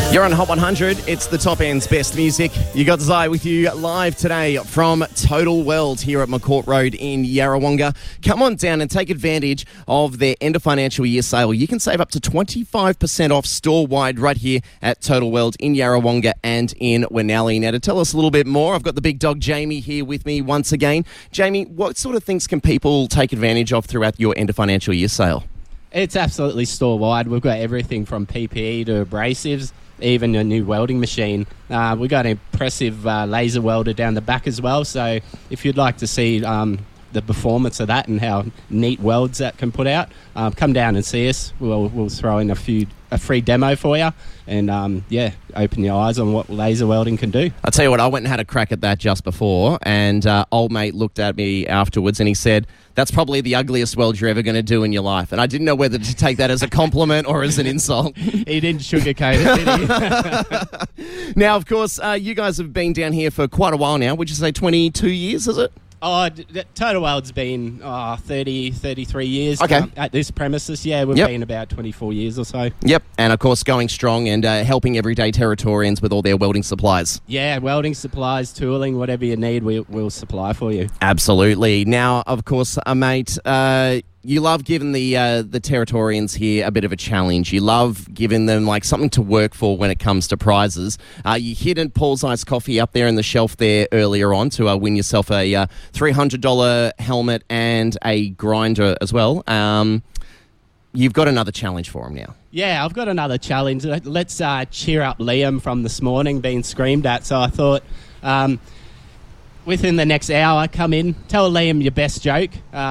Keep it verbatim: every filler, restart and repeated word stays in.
You're on Hot one hundred. It's the top end's best music. You got Zai with you live today from Total World here at McCourt Road in Yarrawonga. Come on down and take advantage of their end of financial year sale. You can save up to twenty-five percent off store-wide right here at Total World in Yarrawonga and in Winnelly. Now, to tell us a little bit more, I've got the big dog Jamie here with me once again. Jamie, what sort of things can people take advantage of throughout your end of financial year sale? It's absolutely store-wide. We've got everything from P P E to abrasives, even a new welding machine. Uh, we've got an impressive uh, laser welder down the back as well. So if you'd like to see um, the performance of that and how neat welds that can put out, um, come down and see us. We'll, we'll throw in a few a free demo for you and, um, yeah, open your eyes on what laser welding can do. I'll tell you what, I went and had a crack at that just before, and uh, old mate looked at me afterwards and he said, that's probably the ugliest weld you're ever going to do in your life. And I didn't know whether to take that as a compliment or as an insult. He didn't sugarcoat it, did he? Now, of course, uh, you guys have been down here for quite a while now. Would you say twenty-two years, is it? Oh, d- d- Total Weld's been oh, thirty, thirty-three years okay. um, at this premises. Yeah, we've yep. been about twenty-four years or so. Yep, and of course going strong and uh, helping everyday Territorians with all their welding supplies. Yeah, welding supplies, tooling, whatever you need, we, we'll supply for you. Absolutely. Now, of course, uh, mate, uh, you love giving the uh, the Territorians here a bit of a challenge. You love giving them like something to work for when it comes to prizes. Uh, you hid Paul's Ice Coffee up there in the shelf there earlier on to uh, win yourself a uh, three hundred dollars helmet and a grinder as well. Um, you've got another challenge for them now. Yeah, I've got another challenge. Let's uh, cheer up Liam from this morning being screamed at. So I thought... Um, within the next hour, come in, tell Liam your best joke. Uh,